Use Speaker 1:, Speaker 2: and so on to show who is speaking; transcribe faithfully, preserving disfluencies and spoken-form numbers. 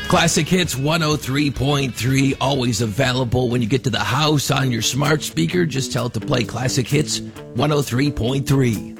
Speaker 1: Classic Hits one oh three point three, always available when you get to the house on your smart speaker. Just tell it to play Classic Hits one oh three point three.